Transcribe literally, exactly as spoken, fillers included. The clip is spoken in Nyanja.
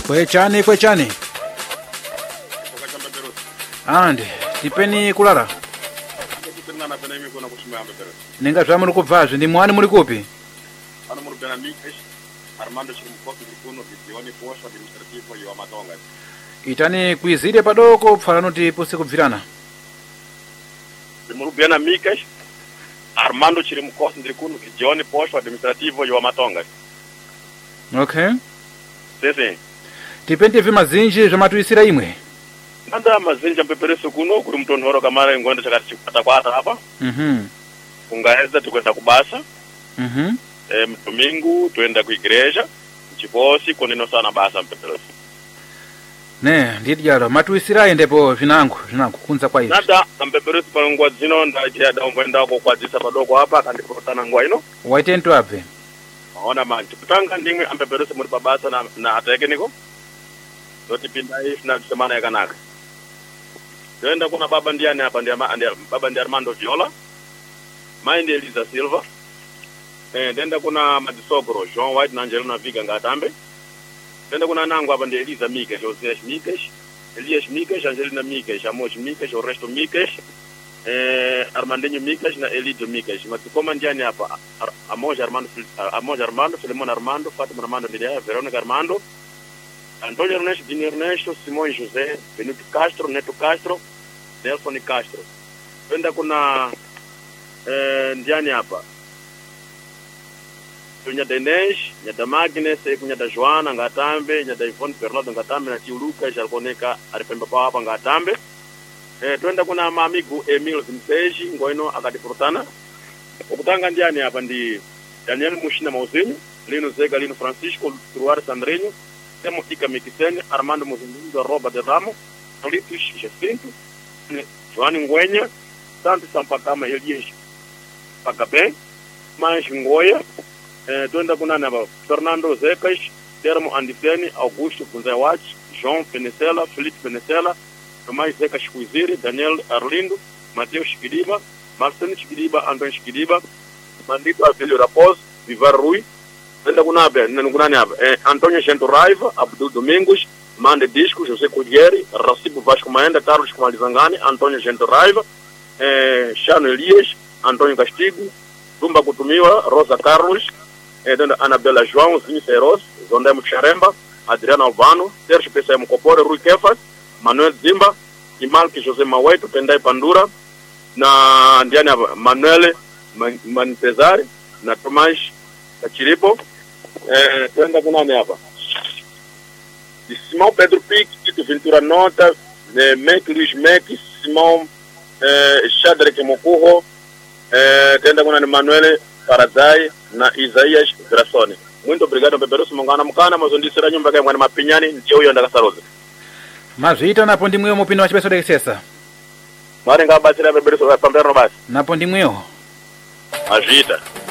Kwechani kwechani. Andi, tipeni kulala. Ninga zva muri kubvazve ndi mwani muri kupi? Ano muri bena Mikesh, Armando Chirimkosi Likuno Vizioni Posho Administrativo Yo Matonga. Itani kuizire padoko pfana kuti pose kubvirana. Muri bena Mikesh, Armando Chirimkosi Likuno Vizioni Posho Administrativo Yo Matonga. Okay. Sese. Tipende vimazinji zvamatuisira imwe. Nanda mazinji mpepereso kuno kuri mtonhoro kamara ngoenda chakati chikwata kwata hapa. Mhm. Kungaeza tukwenda kubasa. Mhm. Eh mdomingo tuenda kuigreja. Chiposi koneno sana basa mpepereso. Ne, ndidyaro matuisira endepo vinangu, vinangu kunza kwa hivi. Nada mpepereso palongwa zino ndaje ada ngoenda ko kwadzisa padoko hapa kandiprotana ngwa ino. Waitentu ape. Ona manje kutanga ndimwe ampepereso muri babasa na na atekeniko. Doti pinda hii na semana yakanaka. Tuenda kuna baba ndiani hapa ndia baba ndi Armando Viola. Mai ndi Eliza Silva. Eh tenda kuna Madisogro Jean White na Angelina Viga ngatambe. Tenda kuna nangu hapa ndi Eliza Mikesh, Jose Mikesh, Elias Mikesh, Angelina Mikesh, Amos Mikesh, Oresto Mikesh, eh Armandinho Mikesh na Elidio Mikesh. Matukoma ndiani hapa Amos Armando Amos Armando, Filemon Armando, Fatima Armando Lidia, Veronica Armando, Antonio Ernesto, Dini Ernesto, Simões José, Benito Castro, Neto Castro, Nelson Castro. Tenda kuna eh ndiani hapa Nyada Inês, Nyada Magnes, Nyada Joana ngatambe, Nyada Ivone Bernardo ngatambe na Tio Lucas alkoneka alipemba pa hapa ngatambe. Eh twenda kuna maamigo Emil Zimpeji ngoino akatiprotana. Ukutanga ndiani hapa ndi Daniel Mushina Mauzini, Lino Zega, Lino Francisco, Truar Sandrinho, Temo Ika Mikisene, Armando Muzinduza, Robert de Ramo, Felipe Jacinto, Joani Ngwenya, Santos Sampakama Elias Pagabem, Mais Ngoya, eh, tuenda kuna naba Fernando Zecas, Termo Andifeni, Augusto Kunzewach, João Penicela, Felipe Penicela, Tomás Zecas Cuiziri, Daniel Arlindo, Mateus Chiquidiba, Marcelo Chiquidiba, Antônio Chiquidiba, Mandito Avelio Raposo, Vivar Rui, tuenda kuna abe, nani kuna naba, eh, Antônio Gento Raiva, Abdul Domingos, Mande Disco, José Colhieri, Racibo Vasco Maenda, Carlos Kumalizangani, Antônio Gento Raiva, eh, Chano Elias, Antônio Castigo, Tumba Kutumiwa, Rosa Carlos, eh, Anabela João, Zinho Feroz, Zondé Muxaremba, Adriano Albano, Sérgio P C M Copore, Rui Kefas, Manuel Zimba, Imalki José Maueto, Tendai Pandura, na ndiani hapa Manuel Manpezari, na Tomás Kachiripo, eh, tuenda kunani hapa Simão Pedro Pique, Tito Ventura Nota, eh, Mek Luiz Mek, Simão eh, Shadrack Mokuho, eh, tenda kuna ni Manuel Paradai na Isaias Grasoni. Muito obrigado Beberusu Mongana Mukana mazondisira nyumba kaya mwana mapinyani ndio huyo ndakasaroze. Mazita napo ndimwe mupino wa chipeso dekisesa. Mari ngabachira Beberusu pambero basi. Napo ndimwe. Azita.